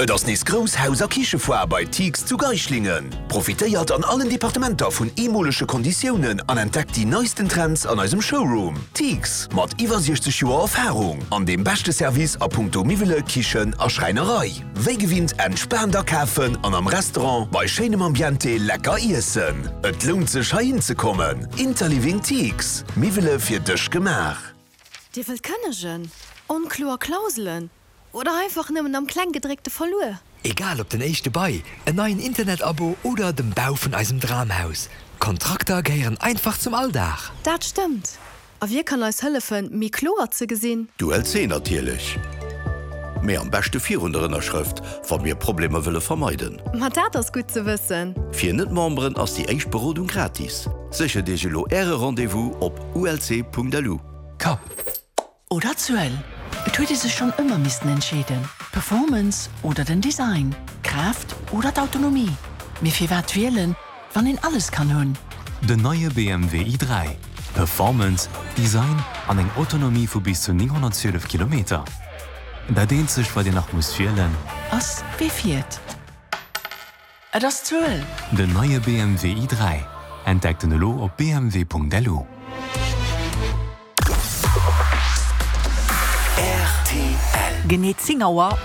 Das nächste Großhauser Kichefoire bei Tix zu Geichlingen. Profitiert an allen Departementer von emolische Konditionen und entdeckt die neuesten Trends an unserem Showroom. Tix, mit über 60 Jahren Erfahrung. An dem besten Service a puncto Mivele, Kichen und Schreinerei. Wer gewinnt entspannter Kaufen und am Restaurant bei schönem Ambiente lecker essen. Es lohnt sich hinzukommen. Interliving Tix. Mivele für dich gemacht. Die will können. Unklar Klauseln. Oder einfach nimmen am Kleingedreckte verloren. Egal ob den echte bei, ein neues Internet-Abo oder dem Bau von einem Dramhaus. Kontrakte gehören einfach zum Alldach. Das stimmt. Aber wir können uns helfen, mehr klar zu sehen. Du LC natürlich. Mehr am besten 400er Schrift, von mir Probleme will vermeiden. Das ist gut zu wissen. Für Nicht-Membern ist die Echtberatung gratis. Sicher dir eure Rendezvous auf ulc.lu. Kap. Oder 12. Et huet se schon immer misisten entschäden. Performance oder den Design, Kraft oder d'Autonomie. Mir fir wat wählen, wann in alles kann hunn. De neue BMW i3. Performance, Design an eng Autonomie vu bis zu 912 km. Da dehnt sech, wat Dir nach muss wählen. Ass wie viert. Das 12. De neue BMW i3. Entdeckt den Lo op bmw.delu. Genet Zingauer.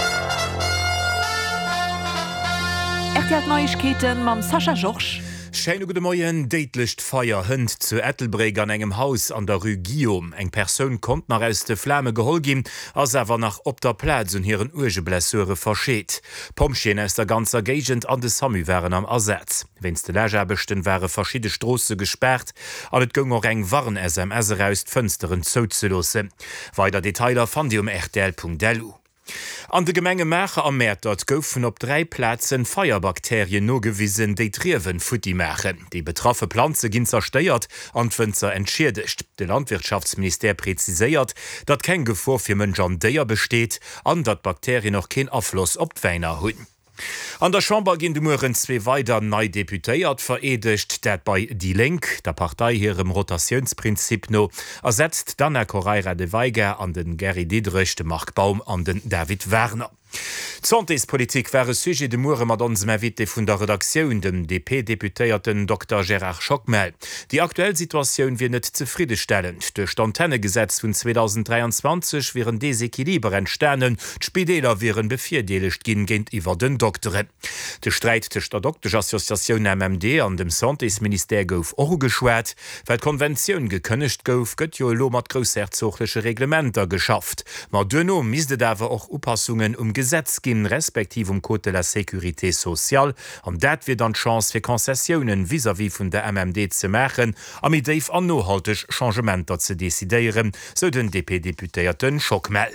Neuigkeiten mam Sascha Joch. Scheine gute Moien deitlicht Feier hënd zu Ettelbreg an engem Haus an der Rue Guillaume. Eng Persoun kommt nach aus de Flamme gehol gin, as wer nach op der Platz und hireieren Urgeblesseure verscheet. Pomschen aus der ganzer Gegend an de Sami wären am Ersatz. Wenns de Lägerbechten wäre verschiedene Strosse gesperrt, an et gong eng Warn SMS aus d'Fënsteren zouzelose. Weiter Detailer fand die rtl.delu. An de Gemenge Mächer am Mäert goufen op 3 Plätzen Feierbakterien nogewiesen, déi Triewen Futti machen. Die betraffe Planze ginn zersteiert an d'Wënzer entschädigt. De Landwirtschaftsminister preziséiert, dat kein Gefahr fir Mënsch an Déier besteht, an dat Bakterien noch kein Affloss op d'Weiner hunn. An der Chamber ginn de Muren 2 weiter nei deputéiert veredigt, dat bei Die Link, der Partei hirem Rotationsprinzip no, ersetzt dann Correira de Weiger an den Gary Diedrich, de Mark Baum an den David Werner. Santéespolitik wäre Sujet de Mure mat ons Mevite vun der Redaktion dem DP-Deputéierten Dr. Gerard Schockmel. Die aktuelle Situation wie net zufriedenstellend. Durch d'Antennegesetz vun 2023 wären Desequiliber entstanden, d'Spideler wären befirdeligt ginn géint iwwer den Doktore. De Streit tech der Doktorsche Assoziation MMD an dem Santéesminister gouf och geschwert, weil Konvention gekënnecht gouf, gëtt jo lo mat großherzogliche Reglementer geschafft. Ma dënno misde dawer auch Upassungen Gesetz ginn respektiv Code de la Sécurité sociale, an dat wird dann Chance fir Konzessionen vis-à-vis vun der MMD ze machen, am idéif an nohalteg Changementer ze desideieren, so den DP-Deputéierten Schockmel.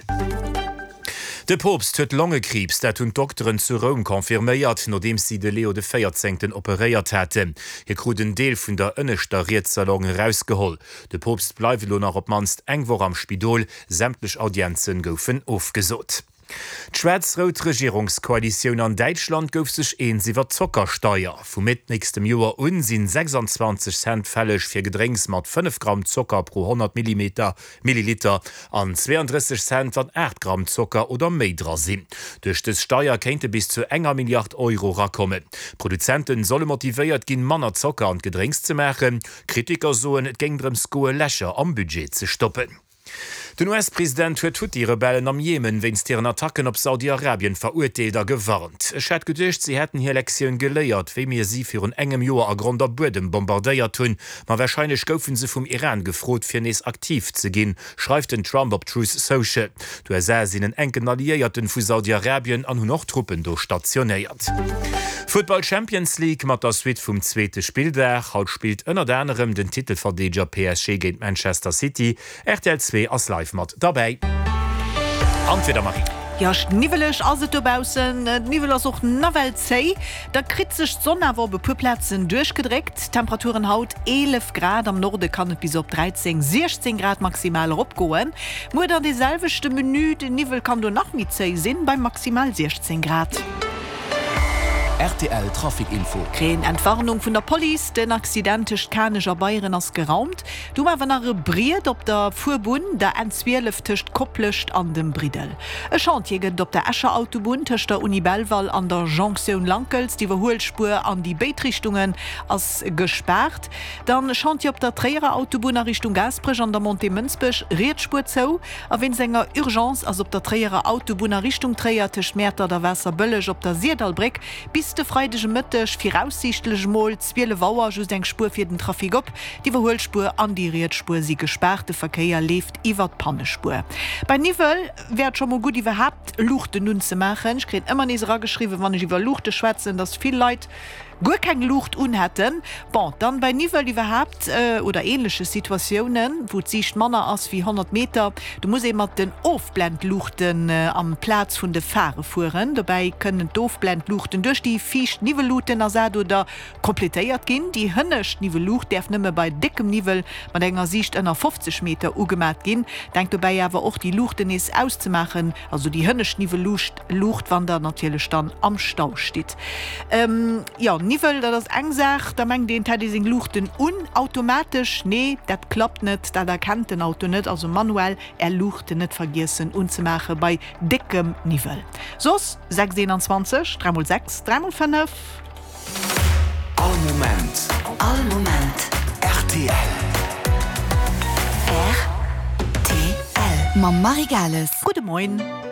De Popst huet Longekrebs, dat hun Doktoren zu Rom konfirméiert, nodem sie de Leo de 14. operéiert hätte. Hier kruden Deel vun der ënnechter Rietsalon rausgeholl. De Popst bleiwe lo nach op manst engwor am Spidol, sämtlech Audienzen goufen aufgesot. D'Schwärz-Rot Regierungskoalition an Deutschland gouf sech eensiwer Zuckersteuer. Vomit nächstem Joer sinn 26 Cent fälleg fir Gedrängs mat 5 Gramm Zucker pro 100 Milliliter an 32 Cent an 8 Gramm Zucker oder méidrer sinn. Duch des Steuer kennte bis zu enger Milliard Euro rakommen. Produzenten solle motivéiert ginn Manner Zucker an Gedrängs ze machen. Kritiker soen et géngrem Skoe Lächer am Budget ze stoppen. Den US-Präsident huet die Rebellen am Jemen wennst ihren Attacken op Saudi-Arabien verurteilter gewarnt. Es hat gedurcht, sie hätten hier Lektionen geleiert, wie mir sie für un engem Joer a Gronder Boden bombardeiert hun, ma wahrscheinlich goufen sie vom Iran gefrot fir nees aktiv zu gehen, schreibt den Trump op Truth Social. Du sinnen engen Alliierten vu Saudi-Arabien an hun noch Truppen do stationiert. Football Champions League mat der Suite vum zweite Spieldag, haut spielt ënner anderem den Titelverdeger PSG gegen Manchester City, RTL 2 as live mat dabei. Antweder Marie. Ja, schnivelech as dobausen, Nivel as och Novelzei, da krit sech Sonnewer be Puplätzen durchgedreckt, Temperaturen haut 11 Grad, am Norde kann et bis op 13-16 Grad maximal opgoen. Mo an dieselvechte Menü, den Nivel kann du nach mit zei sinn bei maximal 16 Grad. RTL Trafikinfo. Kreen Entwarnung vun der Poli, den accidentisch kanischer Bayern ass geraumt. Du war nach Briet op der Furbun der N12cht kopplecht an dem Bridel. E Chantier op der Escher Autobahn tech der Uni Belval an der Jonction Lankels, die Verholspur an die Beitrichtungen as gesperrt. Dann Chantier op der Träger Autobahn Richtung Gasbrech an der Monte Münzbech Reetspur zou, a wenn senger Urgenz as op der Träger Autobahn Richtung Träiertech Mäter der Wässer bëllech op der Sierdalbreck bis de freidege Mëttech voraussichtlech Mol 12 Wauer just eng Spur fir den Trafik op, die Verholspur an die Reetspur sie gesperrte Verkeier left iwwer Pannespur. Bei Nivel werd schon mal gut überhaupt Luchte nun zu machen. Ich krieg immer nicht geschrieben, wann ich über Luchte schwätzen, dass viel Leute gut kein Lucht unhätten. Bon, dann bei Nivel überhaupt oder ähnliche Situationen, wo sich Männer aus wie 100 Meter, du musst immer den Aufblendluchten am Platz von der Fahre fuhren. Dabei können Aufblendluchten durch die Fisch Nivelluten oder komplettiert gehen. Die hönnisch Nivellucht darf nicht mehr bei dickem Nivel, man denkt, Sicht einer 50 Meter ugemerkt gehen. Denkt dabei aber auch die Luchten ist auszumachen, also die hönnisch Nivellucht, wann da natürlich dann am Stau steht. Ja, Nivel, da das angesagt, da mengt den Tadising Luchten unautomatisch. Nee, das klappt nicht, da erkennt den Auto nicht, also manuell Luchten nicht vergessen unzumachen bei dickem Nivel. So, 627, 3x6, 3x5. All Moment. RTL. RTL. Ma Marigales. Guten Morgen.